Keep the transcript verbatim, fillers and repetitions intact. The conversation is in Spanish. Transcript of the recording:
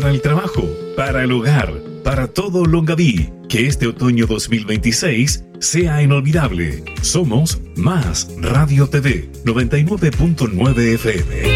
para el trabajo, para el hogar, para todo Longaví. Que este otoño dos mil veintiséis sea inolvidable. Somos Más Radio T V noventa y nueve punto nueve F M.